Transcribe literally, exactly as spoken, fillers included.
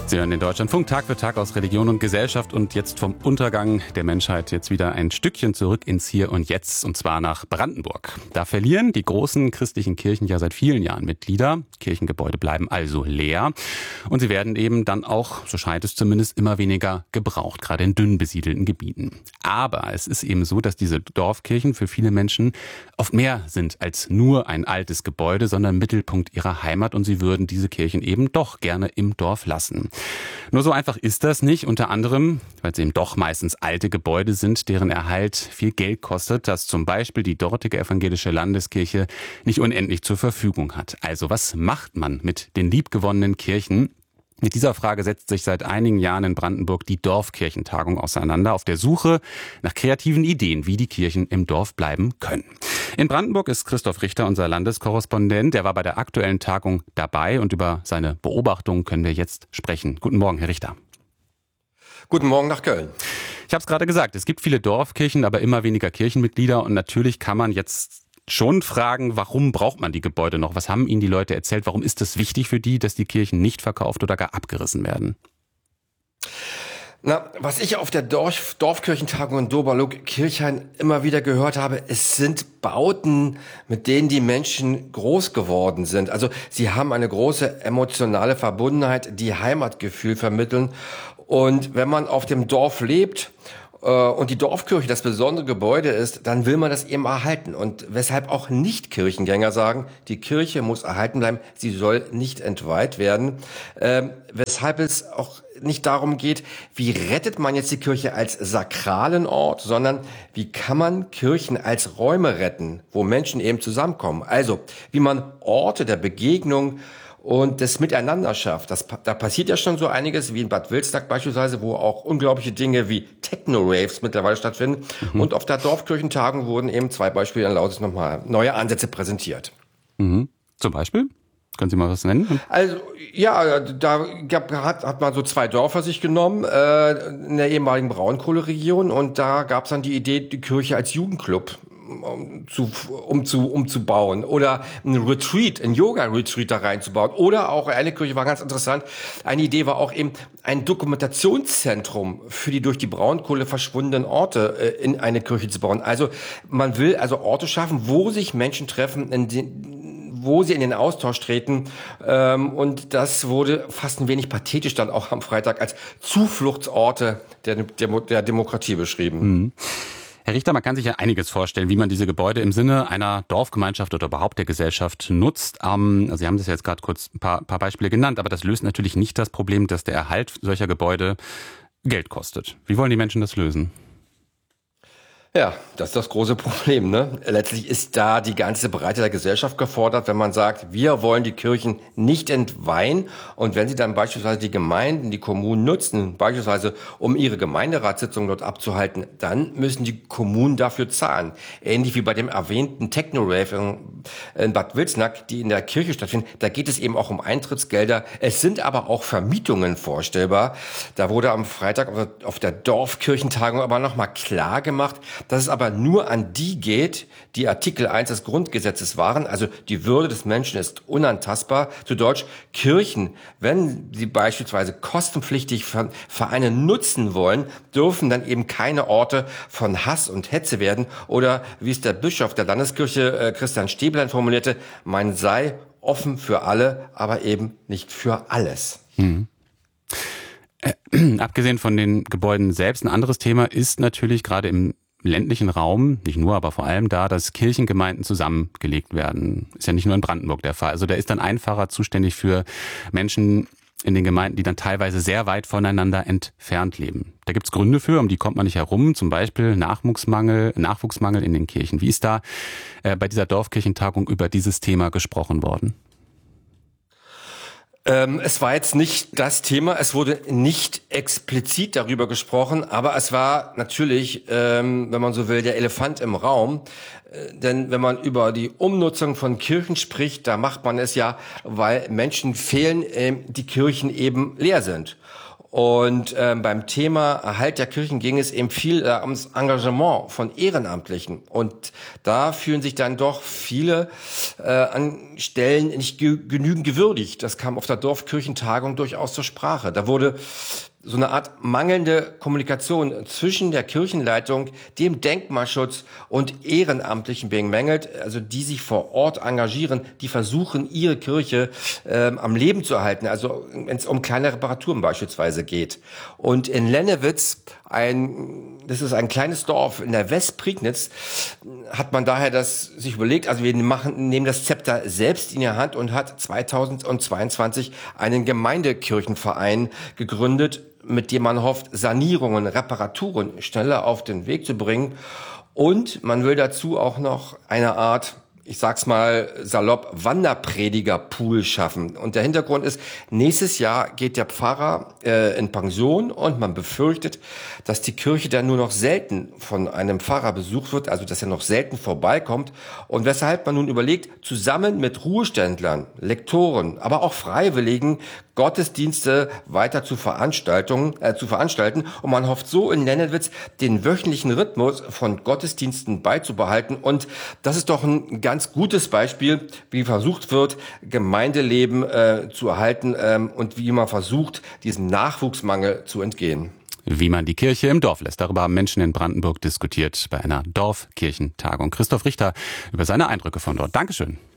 Sie hören den Deutschlandfunk Tag für Tag aus Religion und Gesellschaft und jetzt vom Untergang der Menschheit jetzt wieder ein Stückchen zurück ins Hier und Jetzt, und zwar nach Brandenburg. Da verlieren die großen christlichen Kirchen ja seit vielen Jahren Mitglieder. Kirchengebäude bleiben also leer und sie werden eben dann auch, so scheint es zumindest, immer weniger gebraucht, gerade in dünn besiedelten Gebieten. Aber es ist eben so, dass diese Dorfkirchen für viele Menschen oft mehr sind als nur ein altes Gebäude, sondern Mittelpunkt ihrer Heimat, und sie würden diese Kirchen eben doch gerne im Dorf lassen. Nur so einfach ist das nicht, unter anderem, weil es eben doch meistens alte Gebäude sind, deren Erhalt viel Geld kostet, das zum Beispiel die dortige evangelische Landeskirche nicht unendlich zur Verfügung hat. Also was macht man mit den liebgewonnenen Kirchen? Mit dieser Frage setzt sich seit einigen Jahren in Brandenburg die Dorfkirchentagung auseinander, auf der Suche nach kreativen Ideen, wie die Kirchen im Dorf bleiben können. In Brandenburg ist Christoph Richter unser Landeskorrespondent. Der war bei der aktuellen Tagung dabei und über seine Beobachtungen können wir jetzt sprechen. Guten Morgen, Herr Richter. Guten Morgen nach Köln. Ich habe es gerade gesagt, es gibt viele Dorfkirchen, aber immer weniger Kirchenmitglieder, und natürlich kann man jetzt schon fragen, warum braucht man die Gebäude noch? Was haben Ihnen die Leute erzählt? Warum ist es wichtig für die, dass die Kirchen nicht verkauft oder gar abgerissen werden? Na, was ich auf der Dorf, Dorfkirchentagung in Doberlug-Kirchhain immer wieder gehört habe, es sind Bauten, mit denen die Menschen groß geworden sind. Also sie haben eine große emotionale Verbundenheit, die Heimatgefühl vermitteln. Und wenn man auf dem Dorf lebt und die Dorfkirche das besondere Gebäude ist, dann will man das eben erhalten. Und weshalb auch Nicht-Kirchengänger sagen, die Kirche muss erhalten bleiben, sie soll nicht entweiht werden. Ähm, weshalb es auch nicht darum geht, wie rettet man jetzt die Kirche als sakralen Ort, sondern wie kann man Kirchen als Räume retten, wo Menschen eben zusammenkommen. Also wie man Orte der Begegnung und das Miteinander schafft. Das, da passiert ja schon so einiges, wie in Bad Wilsnack beispielsweise, wo auch unglaubliche Dinge wie Techno-Raves mittlerweile stattfinden. Mhm. Und auf der Dorfkirchentagung wurden eben zwei Beispiele in Lausitz nochmal neue Ansätze präsentiert. Mhm. Zum Beispiel? Können Sie mal was nennen? Also ja, da gab, hat, hat man so zwei Dörfer sich genommen äh, in der ehemaligen Braunkohleregion, und da gab es dann die Idee, die Kirche als Jugendclub Um zu, um zu, um zu bauen, oder ein Retreat, ein Yoga-Retreat da reinzubauen, oder auch eine Kirche war ganz interessant. Eine Idee war auch eben ein Dokumentationszentrum für die durch die Braunkohle verschwundenen Orte äh, in eine Kirche zu bauen. Also man will also Orte schaffen, wo sich Menschen treffen, in den, wo sie in den Austausch treten, ähm, und das wurde fast ein wenig pathetisch dann auch am Freitag als Zufluchtsorte der, der, der Demokratie beschrieben. Mhm. Herr Richter, man kann sich ja einiges vorstellen, wie man diese Gebäude im Sinne einer Dorfgemeinschaft oder überhaupt der Gesellschaft nutzt. Ähm, also Sie haben das jetzt gerade kurz ein paar, paar Beispiele genannt, aber das löst natürlich nicht das Problem, dass der Erhalt solcher Gebäude Geld kostet. Wie wollen die Menschen das lösen? Ja, das ist das große Problem, ne? Letztlich ist da die ganze Breite der Gesellschaft gefordert, wenn man sagt, wir wollen die Kirchen nicht entweihen, und wenn sie dann beispielsweise die Gemeinden, die Kommunen nutzen, beispielsweise um ihre Gemeinderatssitzungen dort abzuhalten, dann müssen die Kommunen dafür zahlen. Ähnlich wie bei dem erwähnten Techno-Rave in Bad Wilsnack, die in der Kirche stattfinden, da geht es eben auch um Eintrittsgelder. Es sind aber auch Vermietungen vorstellbar. Da wurde am Freitag auf der Dorfkirchentagung aber nochmal klar gemacht, dass es aber nur an die geht, die Artikel eins des Grundgesetzes wahren. Also die Würde des Menschen ist unantastbar. Zu Deutsch, Kirchen, wenn sie beispielsweise kostenpflichtig Vereine nutzen wollen, dürfen dann eben keine Orte von Hass und Hetze werden. Oder wie es der Bischof der Landeskirche äh, Christian Stäblein formulierte, man sei offen für alle, aber eben nicht für alles. Mhm. Äh, abgesehen von den Gebäuden selbst, ein anderes Thema ist natürlich gerade im ländlichen Raum, nicht nur, aber vor allem da, dass Kirchengemeinden zusammengelegt werden. Ist ja nicht nur in Brandenburg der Fall. Also da ist dann ein Pfarrer zuständig für Menschen in den Gemeinden, die dann teilweise sehr weit voneinander entfernt leben. Da gibt's Gründe für, um die kommt man nicht herum, zum Beispiel Nachwuchsmangel, Nachwuchsmangel in den Kirchen. Wie ist da äh, bei dieser Dorfkirchentagung über dieses Thema gesprochen worden? Ähm, es war jetzt nicht das Thema, es wurde nicht explizit darüber gesprochen, aber es war natürlich, ähm, wenn man so will, der Elefant im Raum. Äh, denn wenn man über die Umnutzung von Kirchen spricht, da macht man es ja, weil Menschen fehlen, äh, die Kirchen eben leer sind. Und ähm, beim Thema Erhalt der Kirchen ging es eben viel äh, ums Engagement von Ehrenamtlichen. Und da fühlen sich dann doch viele äh, an Stellen nicht ge- genügend gewürdigt. Das kam auf der Dorfkirchentagung durchaus zur Sprache. Da wurde so eine Art mangelnde Kommunikation zwischen der Kirchenleitung, dem Denkmalschutz und Ehrenamtlichen bemängelt, also die sich vor Ort engagieren, die versuchen, ihre Kirche ähm, am Leben zu erhalten, also wenn es um kleine Reparaturen beispielsweise geht. Und in Lennewitz, ein, das ist ein kleines Dorf in der Westprignitz, hat man daher das sich überlegt, also wir machen, nehmen das Zepter selbst in die Hand und hat zweitausendzweiundzwanzig einen Gemeindekirchenverein gegründet, mit dem man hofft, Sanierungen, Reparaturen schneller auf den Weg zu bringen. Und man will dazu auch noch eine Art, ich sag's mal salopp, Wanderpredigerpool schaffen. Und der Hintergrund ist, nächstes Jahr geht der Pfarrer äh, in Pension und man befürchtet, dass die Kirche dann nur noch selten von einem Pfarrer besucht wird, also dass er noch selten vorbeikommt. Und weshalb man nun überlegt, zusammen mit Ruheständlern, Lektoren, aber auch Freiwilligen Gottesdienste weiter zu Veranstaltungen, äh, zu veranstalten. Und man hofft so in Lennewitz den wöchentlichen Rhythmus von Gottesdiensten beizubehalten. Und das ist doch ein ganz gutes Beispiel, wie versucht wird, Gemeindeleben äh, zu erhalten ähm, und wie man versucht, diesem Nachwuchsmangel zu entgehen. Wie man die Kirche im Dorf lässt. Darüber haben Menschen in Brandenburg diskutiert bei einer Dorfkirchentagung. Christoph Richter über seine Eindrücke von dort. Dankeschön.